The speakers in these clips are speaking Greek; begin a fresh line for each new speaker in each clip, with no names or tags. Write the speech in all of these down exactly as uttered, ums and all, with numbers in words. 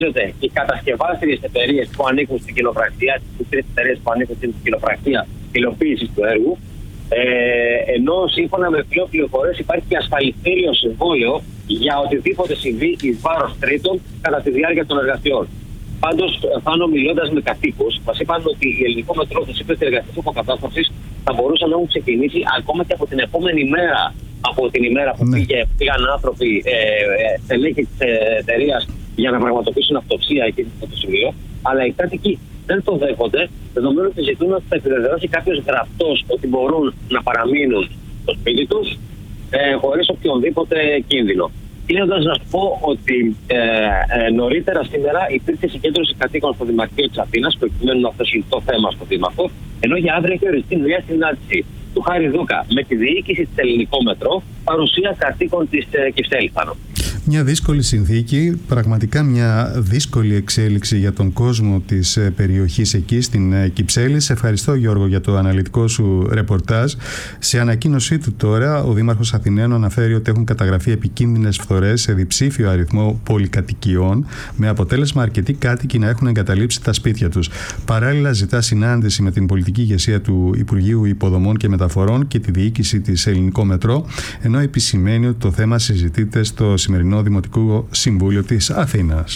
οι κατασκευάστριες εταιρείες που ανήκουν στην κοινοπραξία, τις τρεις εταιρείες που ανήκουν στην κοινοπραξία υλοποίησης του έργου, ε, ενώ σύμφωνα με πλέον πληροφορίες υπάρχει και ασφαλιστήριο συμβόλαιο για οτιδήποτε συμβεί εις βάρος τρίτων κατά τη διάρκεια των εργασιών. Πάντως, πάνω μιλώντας με κατοίκους, μας είπαν ότι η Ελληνικό Μετρό τους είπε ότι οι εργασίες αποκατάστασης θα μπορούσαν να έχουν ξεκινήσει ακόμα και από την επόμενη μέρα. Από την ημέρα που ναι. πήγε, πήγαν άνθρωποι, ε, ε, στελέχοι της εταιρείας για να πραγματοποιήσουν αυτοψία εκεί στο σημείο. Αλλά οι κάτοικοι δεν το δέχονται, δεδομένου ότι ζητούν να θα επιβεβαιώσει κάποιος γραπτός ότι μπορούν να παραμείνουν στο σπίτι τους ε, χωρίς οποιονδήποτε κίνδυνο. Κλείνοντας, να σου πω ότι ε, ε, νωρίτερα σήμερα υπήρξε συγκέντρωση κατοίκων στο Δημαρχείο της Αθήνας, προκειμένου να θέσουν το θέμα στο Δήμαρχο, ενώ για αύριο έχει οριστεί μια συνάντηση του Χάρη Δούκα με τη διοίκηση της Ελληνικό Μετρό, παρουσία κατοίκων της ε, Κυψέλης.
Μια δύσκολη συνθήκη, πραγματικά μια δύσκολη εξέλιξη για τον κόσμο της περιοχής εκεί στην Κυψέλη. Σε ευχαριστώ, Γιώργο, για το αναλυτικό σου ρεπορτάζ. Σε ανακοίνωσή του τώρα, ο Δήμαρχος Αθηναίων αναφέρει ότι έχουν καταγραφεί επικίνδυνες φθορές σε διψήφιο αριθμό πολυκατοικιών, με αποτέλεσμα αρκετοί κάτοικοι να έχουν εγκαταλείψει τα σπίτια τους. Παράλληλα, ζητά συνάντηση με την πολιτική ηγεσία του Υπουργείου Υποδομών και Μεταφορών και τη διοίκηση της Ελληνικό Μετρό, ενώ επισημαίνει ότι το θέμα συζητείται στο σημερινό Δημοτικό Συμβούλιο της Αθήνας.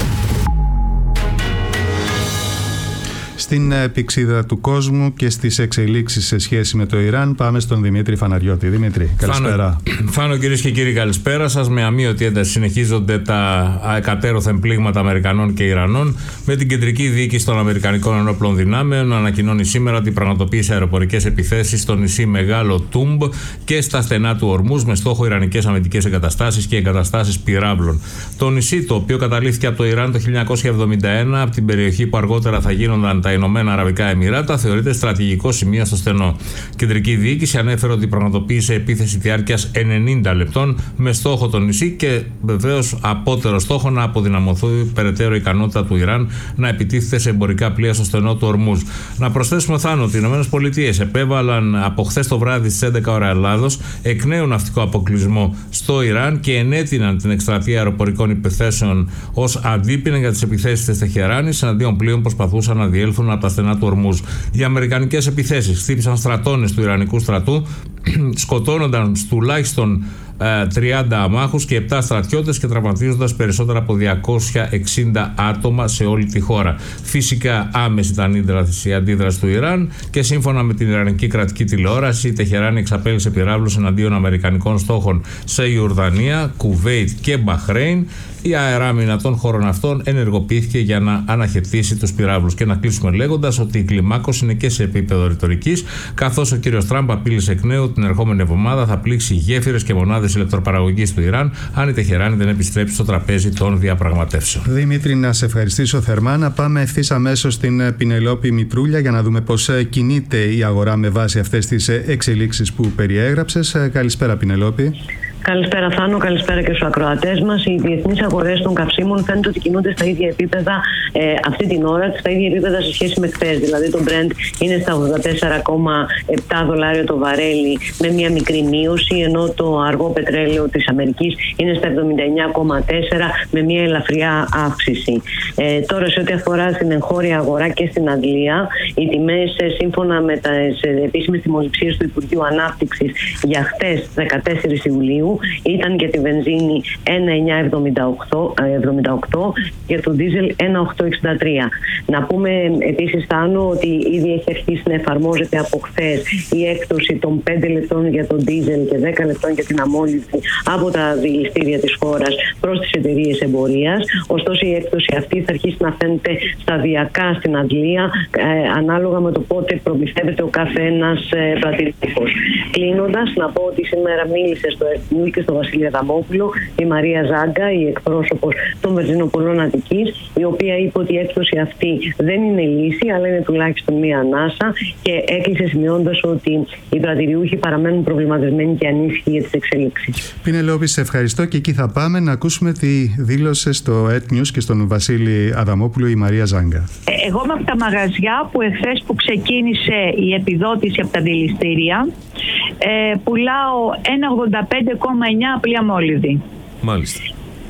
Στην πηξίδα του κόσμου και στις εξελίξεις σε σχέση με το Ιράν, πάμε στον Δημήτρη Φαναριώτη. Δημήτρη, καλησπέρα.
Φάνο, Φάνο κυρίες και κύριοι, καλησπέρα σας. Με αμείωτη ένταση συνεχίζονται τα εκατέρωθεν πλήγματα Αμερικανών και Ιρανών, με την κεντρική διοίκηση των Αμερικανικών Ενόπλων Δυνάμεων να ανακοινώνει σήμερα ότι πραγματοποίησε αεροπορικές επιθέσεις στο νησί Μεγάλο Τούμπ και στα στενά του Ορμούζ με στόχο ιρανικές αμυντικές εγκαταστάσεις και εγκαταστάσεις πυράβλων. Το νησί, το οποίο καταλήφθηκε από το Ιράν το χίλια εννιακόσια εβδομήντα ένα, από την περιοχή που αργότερα θα γίνονταν τα Ηνωμένα Αραβικά Εμιράτα, θεωρείται στρατηγικό σημείο στο στενό. Κεντρική διοίκηση ανέφερε ότι πραγματοποίησε επίθεση διάρκειας ενενήντα λεπτών με στόχο το νησί και βεβαίως απότερο στόχο να αποδυναμωθεί περαιτέρω η ικανότητα του Ιράν να επιτίθεται σε εμπορικά πλοία στο στενό του Ορμούζ. Να προσθέσουμε, Θάνο, ότι οι ΗΠΑ επέβαλαν από χθες το βράδυ στις έντεκα ώρα Ελλάδος εκ νέου ναυτικό αποκλεισμό στο Ιράν και ενέτειναν την εκστρατεία αεροπορικών επιθέσεων ως αντίπεινα για τις επιθέσεις της Τεχεράνης εναντίον πλοίων προσπαθούσαν να διέλθουν από τα στενά του Ορμούζ. Οι αμερικανικές επιθέσεις χτύπησαν στρατώνες του Ιρανικού στρατού, σκοτώνονταν τουλάχιστον τριάντα αμάχους και επτά στρατιώτες και τραυματίζοντας περισσότερα από διακόσια εξήντα άτομα σε όλη τη χώρα. Φυσικά άμεση ήταν η αντίδραση του Ιράν και σύμφωνα με την Ιρανική κρατική τηλεόραση, η Τεχεράνη εξαπέλυσε πυράβλους εναντίον αμερικανικών στόχων σε Ιορδανία, Κουβέιτ και Μπαχρέιν. Η αεράμινα των χώρων αυτών ενεργοποιήθηκε για να αναχαιτήσει τους πυράβλους. Και να κλείσουμε λέγοντας ότι η κλιμάκωση είναι και σε επίπεδο ρητορικής, καθώς ο κύριος Τραμπ απείλησε εκ νέου την ερχόμενη εβδομάδα θα πλήξει γέφυρες και μονάδες ηλεκτροπαραγωγής του Ιράν αν η Τεχεράνη δεν επιστρέψει στο τραπέζι των διαπραγματεύσεων.
Δημήτρη, να σε ευχαριστήσω θερμά. Να πάμε ευθύς αμέσως στην Πινελόπη Μητρούλια για να δούμε πώς κινείται η αγορά με βάση αυτές τις εξελίξεις που περιέγραψες. Καλησπέρα, Πινελόπη.
Καλησπέρα, Θάνο, καλησπέρα και στους ακροατές μας. Οι διεθνείς αγορές των καυσίμων φαίνεται ότι κινούνται στα ίδια επίπεδα ε, αυτή την ώρα, στα ίδια επίπεδα σε σχέση με χθες. Δηλαδή, το Brent είναι στα ογδόντα τέσσερα κόμμα επτά δολάρια το βαρέλι με μια μικρή μείωση, ενώ το αργό πετρέλαιο της Αμερικής είναι στα εβδομήντα εννιά κόμμα τέσσερα με μια ελαφριά αύξηση. Ε, τώρα, σε ό,τι αφορά στην εγχώρια αγορά και στην Αγγλία, οι τιμές σύμφωνα με τις επίσημες τιμοληψίες του Υπουργείου Ανάπτυξης για χθες, δεκατέσσερις Ιουλίου, ήταν για τη βενζίνη ένα χιλιάδες εννιακόσια εβδομήντα οκτώ, για το δίζελ ένα χιλιάδες οκτακόσια εξήντα τρία. Να πούμε επίσης, Θάνο, ότι ήδη έχει αρχίσει να εφαρμόζεται από χθες η έκπτωση των πέντε λεπτών για τον δίζελ και δέκα λεπτών για την αμόλυνση από τα δηληστήρια της χώρας προς τις εταιρείες εμπορίας. Ωστόσο, η έκπτωση αυτή θα αρχίσει να φαίνεται σταδιακά στην Αγγλία, ε, ανάλογα με το πότε προμηθεύεται ο καθένας ε, πρατήρικος. Κλείνοντας, να πω ότι σήμερα μίλησε στο ΕΡΤ και στο Βασίλη Αδαμόπουλο η Μαρία Ζάγκα, η εκπρόσωπος των Βενζινοπολών Αττικής, η οποία είπε ότι η έκπτωση αυτή δεν είναι λύση, αλλά είναι τουλάχιστον μία ανάσα, και έκλεισε σημειώντας ότι οι πρατηριούχοι παραμένουν προβληματισμένοι και ανήσυχοι για τις εξελίξεις.
Πινελόπη, σε ευχαριστώ, και εκεί θα πάμε να ακούσουμε τι δήλωσε στο ΕΡΤ News και στον Βασίλη Αδαμόπουλο η Μαρία Ζάγκα.
Εγώ είμαι από τα μαγαζιά που εχθές που ξεκίνησε η επιδότηση από τα δηληστήρια, ε, πουλάω ένα ογδόντα πέντε κόμμα εννιά απλή αμόλυδη.
Μάλιστα.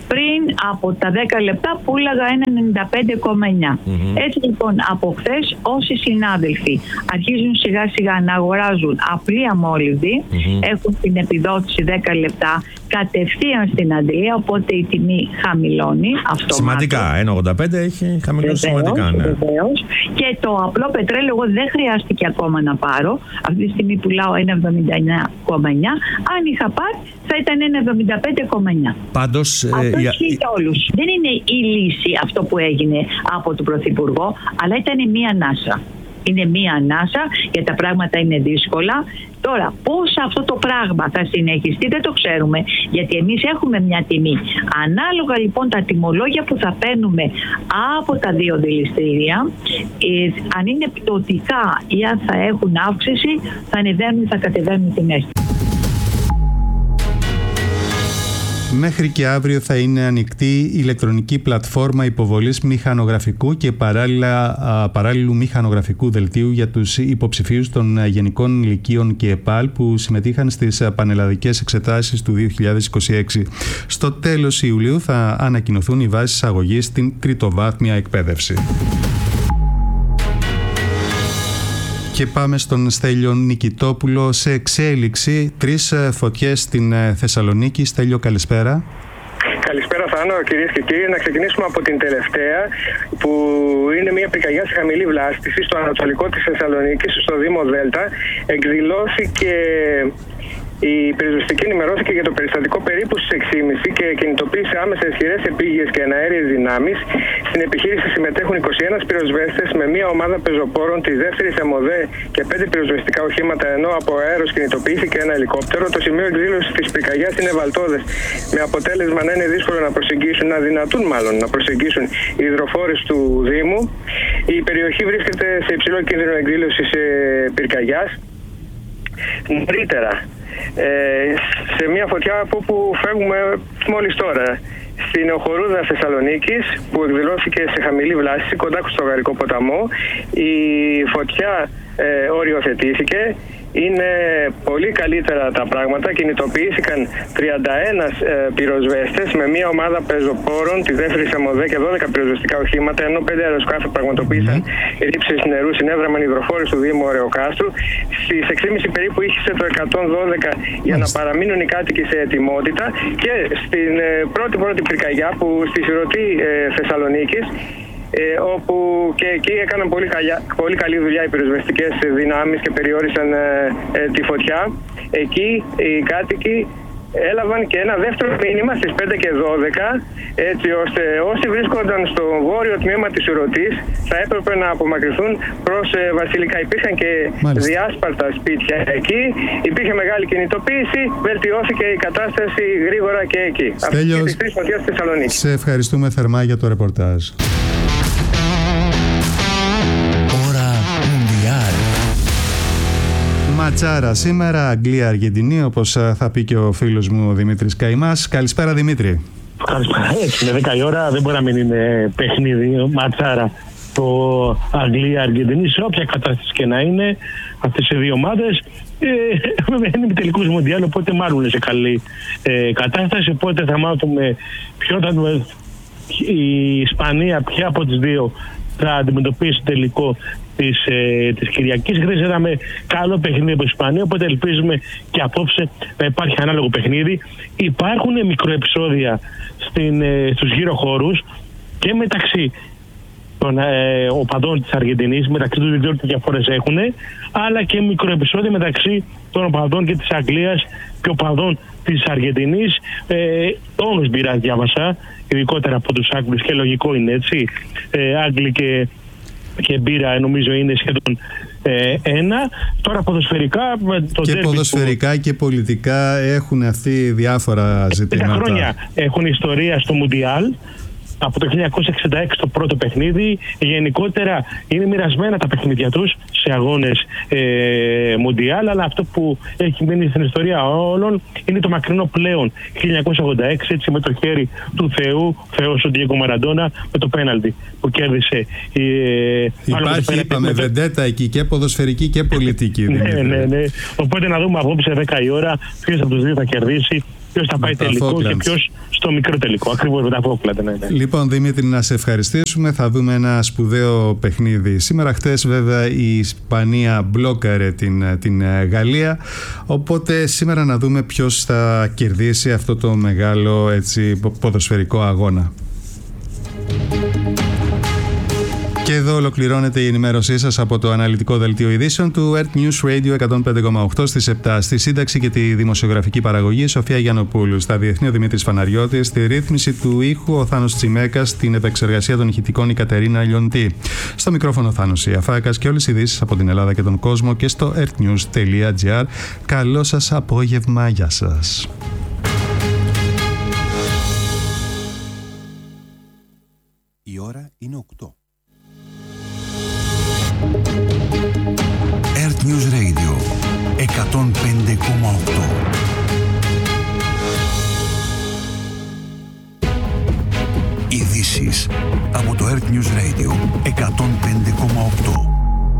πριν από τα δέκα λεπτά πούλαγα ένα ενενήντα πέντε κόμμα εννιά. Mm-hmm. Έτσι λοιπόν από χθες όσοι συνάδελφοι αρχίζουν σιγά σιγά να αγοράζουν απλή αμόλυβδη, mm-hmm. έχουν την επιδότηση δέκα λεπτά κατευθείαν στην αντλία, οπότε η τιμή χαμηλώνει αυτομάτως.
Σημαντικά, ένα ογδόντα πέντε έχει χαμηλώσει σημαντικά. Ναι.
Βεβαίως. Και το απλό πετρέλαιο εγώ δεν χρειάστηκε ακόμα να πάρω. Αυτή τη στιγμή πουλάω ένα εβδομήντα εννιά κόμμα εννιά. Αν είχα πάρει θα ήταν ένα εβδομήντα πέντε κόμμα εννιά.
Πάντως,
αυτό
ε,
ισχύει για όλους. Δεν είναι η λύση αυτό που έγινε από τον Πρωθυπουργό, αλλά ήταν μία ανάσα. Είναι μία ανάσα γιατί τα πράγματα είναι δύσκολα. Τώρα, πώς αυτό το πράγμα θα συνεχιστεί δεν το ξέρουμε, γιατί εμείς έχουμε μια τιμή. Ανάλογα λοιπόν τα τιμολόγια που θα παίρνουμε από τα δύο δηληστήρια, ε, αν είναι πτωτικά ή αν θα έχουν αύξηση, θα ανεβαίνουν ή θα κατεβαίνουν οι τιμές.
Μέχρι και αύριο θα είναι ανοιχτή η ηλεκτρονική πλατφόρμα υποβολής μηχανογραφικού και παράλληλα, παράλληλου μηχανογραφικού δελτίου για τους υποψηφίους των Γενικών Λυκείων και ΕΠΑΛ που συμμετείχαν στις πανελλαδικές εξετάσεις του δύο χιλιάδες είκοσι έξι. Στο τέλος Ιουλίου θα ανακοινωθούν οι βάσεις αγωγής στην τριτοβάθμια εκπαίδευση. Και πάμε στον Στέλιο Νικητόπουλο σε εξέλιξη. Τρεις φωτιές στην Θεσσαλονίκη. Στέλιο, καλησπέρα.
Καλησπέρα Θάνο, κυρίες και κύριοι. Να ξεκινήσουμε από την τελευταία, που είναι μια πυρκαγιά σε χαμηλή βλάστηση στο ανατολικό της Θεσσαλονίκης, στο Δήμο Δέλτα. Εκδηλώθηκε η πυροσβεστική, ενημερώθηκε για το περιστατικό περίπου στις έξι και μισή και κινητοποίησε άμεσα ισχυρές επίγειες και εναέριες δυνάμεις. Στην επιχείρηση συμμετέχουν είκοσι ένα πυροσβέστες με μια ομάδα πεζοπόρων της δεύτερης ΕΜΟΔΕ και πέντε πυροσβεστικά οχήματα, ενώ από αέρος κινητοποιήθηκε ένα ελικόπτερο. Το σημείο εκδήλωσης της πυρκαγιάς είναι Βαλτώδες, με αποτέλεσμα να είναι δύσκολο να προσεγγίσουν, να δυνατούν μάλλον να προσεγγίσουν οι υδροφόρες του Δήμου. Η περιοχή βρίσκεται σε υψηλό κίνδυνο εκδήλωσης πυρκαγιάς. Νωρίτερα, Ε, σε μια φωτιά από όπου φεύγουμε μόλις τώρα, στην Οχορούδα Θεσσαλονίκης, που εκδηλώθηκε σε χαμηλή βλάστηση κοντά στο Γαρικό ποταμό. Η φωτιά ε, οριοθετήθηκε. Είναι πολύ καλύτερα τα πράγματα. Κινητοποιήθηκαν τριάντα ένα ε, πυροσβέστες με μια ομάδα πεζοπόρων τη δεύτερη ΕΜΟΔΕ και δώδεκα πυροσβεστικά οχήματα, ενώ πέντε αεροσκάφη πραγματοποίησαν mm. ρήψεις νερού, συνέβραμαν υδροφόρες του Δήμου Ωρεοκάστρου. Στις έξι και μισή περίπου είχε το εκατόν δώδεκα για να παραμείνουν οι κάτοικοι σε ετοιμότητα. Και στην ε, πρώτη πρώτη πυρκαγιά που στη Σιρωτή ε, Θεσσαλονίκης, Ε, όπου και εκεί έκαναν πολύ, καλιά, πολύ καλή δουλειά οι πυροσβεστικές δυνάμεις και περιόρισαν ε, ε, τη φωτιά. Εκεί οι κάτοικοι έλαβαν και ένα δεύτερο μήνυμα στις πέντε και δώδεκα, έτσι ώστε όσοι βρίσκονταν στο βόρειο τμήμα της Σιρωτής θα έπρεπε να απομακρυνθούν προς ε, Βασιλικά. Υπήρχαν και Μάλιστα. διάσπαρτα σπίτια εκεί, υπήρχε μεγάλη κινητοποίηση, βελτιώθηκε η κατάσταση γρήγορα και εκεί.
Στέλιο,
και τις τρεις φωτιές στη Θεσσαλονίκη.
Σε ευχαριστούμε θερμά για το ρεπορτάζ. Ματσάρα σήμερα, Αγγλία-Αργεντινή, όπως θα πει και ο φίλος μου ο Δημήτρης Καημάς. Καλησπέρα Δημήτρη.
Καλησπέρα. Έτσι είναι δέκα η ώρα, δεν μπορεί να μην είναι παιχνίδι, ματσάρα το Αγγλία-Αργεντινή, σε όποια κατάσταση και να είναι αυτές οι δύο ομάδες. Ε, είναι με τελικούς Μουντιάλ, οπότε μάλλον είναι σε καλή ε, κατάσταση, οπότε θα μάθουμε ποιο θα δούμε η Ισπανία, ποια από τις δύο θα αντιμετωπίσει τελικό της, ε, της Κυριακής. Χθες είδαμε καλό παιχνίδι από Ισπανία, οπότε ελπίζουμε και απόψε να υπάρχει ανάλογο παιχνίδι. Υπάρχουν μικροεπισόδια στην, ε, στους γύρω χώρους και μεταξύ των ε, οπαδών της Αργεντινής, μεταξύ τους δεν ξέρω τι διαφορές έχουν, αλλά και μικροεπισόδια μεταξύ των οπαδών και της Αγγλίας και οπαδών της Αργεντινής. Ε, Τόνους μπειρά διάβασα, ειδικότερα από τους Άγγλους, και λογικό είναι έτσι. Ε, Άγγλοι και, και μπύρα νομίζω είναι σχεδόν ε, ένα. Τώρα ποδοσφαιρικά... Το
και ποδοσφαιρικά που... και πολιτικά έχουν αυτοί διάφορα ζητήματα.
Πέντε χρόνια έχουν ιστορία στο Μουντιάλ. Από το χίλια εννιακόσια εξήντα έξι το πρώτο παιχνίδι. Γενικότερα είναι μοιρασμένα τα παιχνίδια τους σε αγώνες ε, Μουντιάλ, αλλά αυτό που έχει μείνει στην ιστορία όλων είναι το μακρινό πλέον χίλια εννιακόσια ογδόντα έξι, έτσι, με το χέρι του Θεού, Θεός ο Ντιέγκο Μαραντόνα, με το πέναλτι που κέρδισε. Ε,
Υπάρχει, είπαμε, βεντέτα εκεί και ποδοσφαιρική και πολιτική.
ναι, ναι, ναι. Οπότε να δούμε απόψε δέκα η ώρα ποιος από τους δύο θα κερδίσει. ποιος θα πάει
με
τελικό και ποιος στο μικρό τελικό. Ακριβώς με τα Falkland. Ναι, ναι.
Λοιπόν, Δημήτρη, να σε ευχαριστήσουμε. Θα δούμε ένα σπουδαίο παιχνίδι σήμερα. Χτες, βέβαια, η Ισπανία μπλόκαρε την, την Γαλλία. Οπότε σήμερα να δούμε ποιος θα κερδίσει αυτό το μεγάλο, έτσι, ποδοσφαιρικό αγώνα. Και εδώ ολοκληρώνεται η ενημέρωσή σας από το αναλυτικό δελτίο ειδήσεων του Earth News Radio εκατόν πέντε κόμμα οκτώ στις επτά. Στη σύνταξη και τη δημοσιογραφική παραγωγή Σοφία Γιαννοπούλου. Στα διεθνή ο Δημήτρης Φαναριώτης. Στη ρύθμιση του ήχου ο Θάνος Τσιμέκας. Στην επεξεργασία των ηχητικών η Κατερίνα Λιοντή. Στο μικρόφωνο Θάνος Ιαφάκας και όλες οι ειδήσεις από την Ελλάδα και τον κόσμο και στο earthnews τελεία gr. Καλό σας απόγευμα. Γεια σας.
Η ώρα είναι οκτώ. Earth News Radio εκατόν πέντε κόμμα οκτώ. Ειδήσεις από το Earth News Radio εκατόν πέντε κόμμα οκτώ.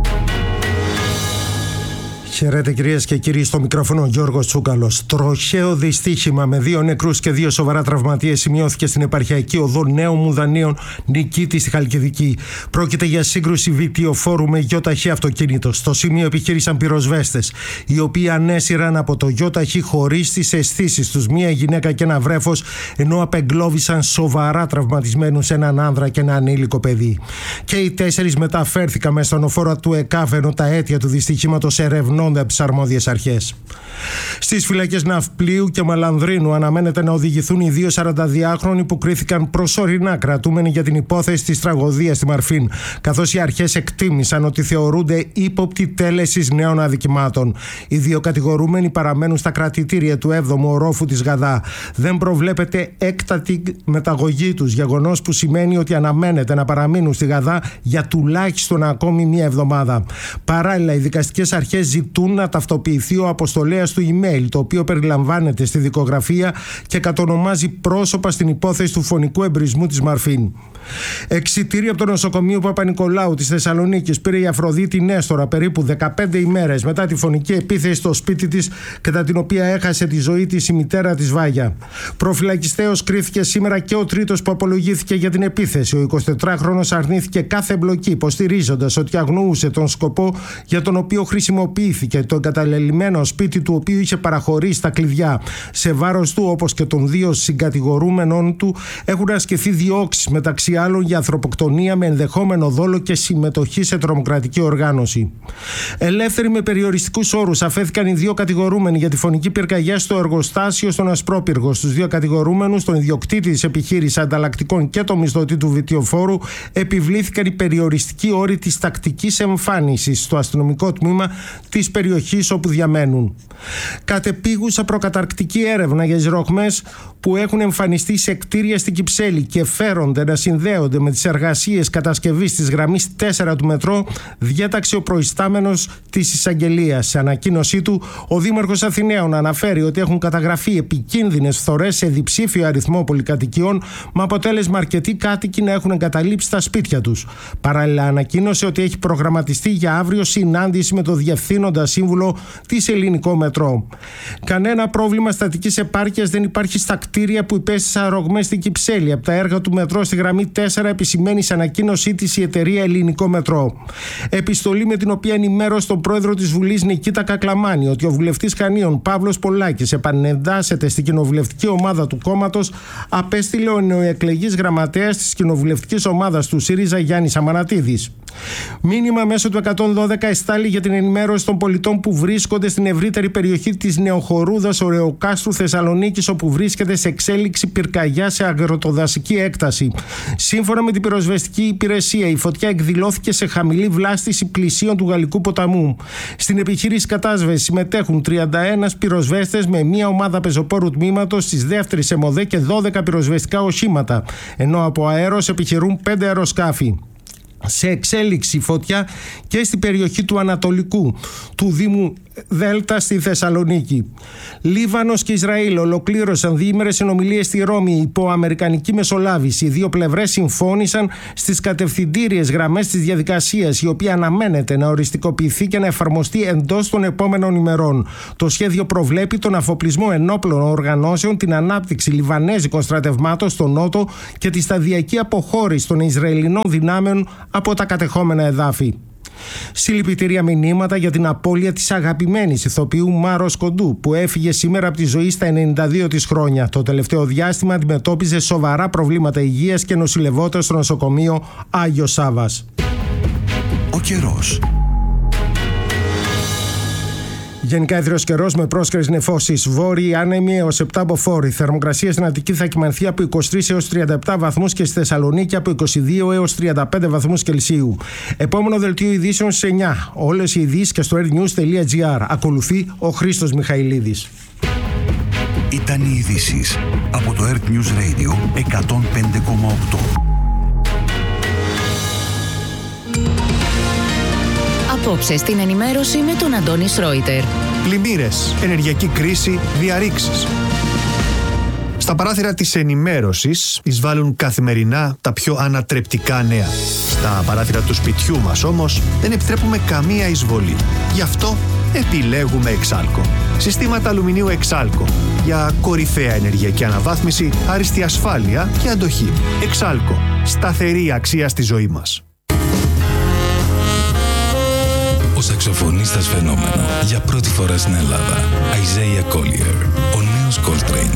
Χαίρετε κυρίες και κύριοι, στο μικρόφωνο Γιώργος Τσούκαλος. Τροχαίο δυστύχημα με δύο νεκρούς και δύο σοβαρά τραυματίες σημειώθηκε στην επαρχιακή οδό Νέων Μουδανίων Νικήτη στη Χαλκιδική. Πρόκειται για σύγκρουση βιτιοφόρου με γιοταχή αυτοκίνητο. Στο σημείο επιχείρησαν πυροσβέστες, οι οποίοι ανέσυραν από το γιοταχή χωρίς τις αισθήσεις τους μία γυναίκα και ένα βρέφος, ενώ απεγκλώβησαν σοβαρά τραυματισμένους έναν άνδρα και ένα ανήλικο παιδί. Και οι τέσσερις μεταφέρθηκαν με στενοφόρα του ΕΚΑΒ, ενώ τα αίτια του δυστυχήματος ερευνώνται από τις αρμόδιες αρχές. Στις φυλακές Ναυπλίου και Μαλανδρίνου αναμένεται να οδηγηθούν οι δύο σαρανταδυάχρονοι που κρίθηκαν προσωρινά κρατούμενοι για την υπόθεση της τραγωδίας στη Μαρφίν, καθώς οι αρχές εκτίμησαν ότι θεωρούνται ύποπτοι τέλεσης νέων αδικημάτων. Οι δύο κατηγορούμενοι παραμένουν στα κρατητήρια του έβδομου ορόφου της Γαδά. Δεν προβλέπεται έκτατη μεταγωγή τους, γεγονός που σημαίνει ότι αναμένεται να παραμείνουν στη Γαδά για τουλάχιστον ακόμη μία εβδομάδα. Παράλληλα, οι δικαστικές αρχές ζητούν να ταυτοποιηθεί ο αποστολέας του email, το οποίο περιλαμβάνεται στη δικογραφία και κατονομάζει πρόσωπα στην υπόθεση του φωνικού εμπρισμού της Μαρφίν. Εξιτήριο από το νοσοκομείο Παπα-Νικολάου της Θεσσαλονίκης πήρε η Αφροδίτη Νέστορα περίπου δεκαπέντε ημέρες μετά τη φωνική επίθεση στο σπίτι της, κατά την οποία έχασε τη ζωή της η μητέρα της Βάγια. Προφυλακιστέως κρίθηκε σήμερα και ο τρίτος που απολογήθηκε για την επίθεση. Ο εικοσιτετράχρονος αρνήθηκε κάθε εμπλοκή, υποστηρίζοντας ότι αγνοούσε τον σκοπό για τον οποίο χρησιμοποιήθηκε το εγκαταλελειμμένο σπίτι του, οποίου είχε παραχωρήσει τα κλειδιά. Σε βάρος του, όπως και των δύο συγκατηγορούμενων του, έχουν ασκηθεί διώξεις, μεταξύ άλλων για ανθρωποκτονία με ενδεχόμενο δόλο και συμμετοχή σε τρομοκρατική οργάνωση. Ελεύθεροι με περιοριστικούς όρους αφέθηκαν οι δύο κατηγορούμενοι για τη φωνική πυρκαγιά στο εργοστάσιο στον Ασπρόπυργο. Στους δύο κατηγορούμενους, τον ιδιοκτήτη της επιχείρησης ανταλλακτικών και το μισθωτή του βιτιοφόρου, επιβλήθηκαν οι περιοριστικοί όροι της τακτικής εμφάνισης στο αστυνομικό τμήμα της περιοχής όπου διαμένουν. Κατεπίγουσα προκαταρκτική έρευνα για τις ρογμές που έχουν εμφανιστεί σε κτίρια στην Κυψέλη και φέρονται να συνδέονται με τις εργασίες κατασκευής της γραμμής τέσσερα του μετρό, διέταξε ο προϊστάμενος της εισαγγελίας. Σε ανακοίνωσή του, ο Δήμαρχος Αθηναίων αναφέρει ότι έχουν καταγραφεί επικίνδυνες φθορές σε διψήφιο αριθμό πολυκατοικιών, με αποτέλεσμα αρκετοί κάτοικοι να έχουν εγκαταλείψει τα σπίτια τους. Παράλληλα, ανακοίνωσε ότι έχει προγραμματιστεί για αύριο συνάντηση με το Διευθύνοντα Σύμβουλο της Ελληνικό Μετρό. Κανένα πρόβλημα στατικής επάρκειας δεν υπάρχει στα κτίρια που υπέστησαν ρογμές στην Κυψέλη. Από τα έργα του μετρό στη γραμμή τέσσερα επισημαίνει σε ανακοίνωσή της η εταιρεία Ελληνικό Μετρό. Επιστολή με την οποία ενημέρωσε τον πρόεδρο της Βουλής Νικήτα Κακλαμάνη ότι ο βουλευτής Χανίων Παύλος Πολάκης επανεντάσσεται στην κοινοβουλευτική ομάδα του κόμματος, απέστειλε ο νεοεκλεγής γραμματέας της κοινοβουλευτικής ομάδας του ΣΥΡΙΖΑ Γιάννης Αμανατίδης. Μήνυμα μέσω του εκατόν δώδεκα εστάλει για την ενημέρωση των πολιτών που βρίσκονται στην ευρύτερη περιοχή της Νεοχορούδας Ωρεοκάστρου Θεσσαλονίκης, όπου βρίσκεται σε εξέλιξη πυρκαγιά σε αγροτοδασική έκταση. Σύμφωνα με την πυροσβεστική υπηρεσία, η φωτιά εκδηλώθηκε σε χαμηλή βλάστηση πλησίων του Γαλλικού ποταμού. Στην επιχείρηση κατάσβεσης συμμετέχουν τριάντα ένα πυροσβέστες με μία ομάδα πεζοπόρου τμήματος της δεύτερης ΕΜΟΔΕ και δώδεκα πυροσβεστικά οχήματα, ενώ από αέρος επιχειρούν πέντε αεροσκάφη. Σε εξέλιξη φωτιά και στην περιοχή του Ανατολικού του Δήμου Δέλτα στη Θεσσαλονίκη. Λίβανος και Ισραήλ ολοκλήρωσαν διήμερες συνομιλίες στη Ρώμη υπό αμερικανική μεσολάβηση. Οι δύο πλευρές συμφώνησαν στις κατευθυντήριες γραμμές της διαδικασίας, η οποία αναμένεται να οριστικοποιηθεί και να εφαρμοστεί εντός των επόμενων ημερών. Το σχέδιο προβλέπει τον αφοπλισμό ενόπλων οργανώσεων, την ανάπτυξη λιβανέζικων στρατευμάτων στο νότο και τη σταδιακή αποχώρηση των Ισραηλινών δυνάμεων από τα κατεχόμενα εδάφη. Συλληπιτήρια μηνύματα για την απώλεια της αγαπημένης ηθοποιού Μάρος Κοντού, που έφυγε σήμερα από τη ζωή στα ενενήντα δύο της χρόνια. Το τελευταίο διάστημα αντιμετώπιζε σοβαρά προβλήματα υγείας και νοσηλευόταν στο νοσοκομείο Άγιος Σάββας.
Ο καιρός.
Γενικά έθριος καιρός με πρόσκαιρες νεφώσεις. Βόρειοι άνεμοι έως επτά μποφόρ. Η θερμοκρασία στην Αττική θα κυμανθεί από είκοσι τρεις έως τριάντα επτά βαθμούς και στη Θεσσαλονίκη από είκοσι δύο έως τριάντα πέντε βαθμούς Κελσίου. Επόμενο δελτίο ειδήσεων στις εννιά. Όλες οι ειδήσεις και στο airnews τελεία gr. Ακολουθεί ο Χρήστος Μιχαηλίδης.
Ήταν οι ειδήσεις από το Earth News Radio εκατόν πέντε κόμμα οκτώ.
Απόψε στην ενημέρωση με τον Αντώνη Σρόιτερ.
Πλημμύρες, ενεργειακή κρίση, διαρρήξεις. Στα παράθυρα της ενημέρωσης εισβάλλουν καθημερινά τα πιο ανατρεπτικά νέα. Στα παράθυρα του σπιτιού μας όμως δεν επιτρέπουμε καμία εισβολή. Γι' αυτό επιλέγουμε Εξάλκο. Συστήματα αλουμινίου Εξάλκο για κορυφαία ενεργειακή αναβάθμιση, άριστη ασφάλεια και αντοχή. Εξάλκο. Σταθερή αξία στη ζωή μας.
Ο σαξοφωνίστας φαινόμενο για πρώτη φορά στην Ελλάδα. Isaiah Collier, ο νέος Coltrane.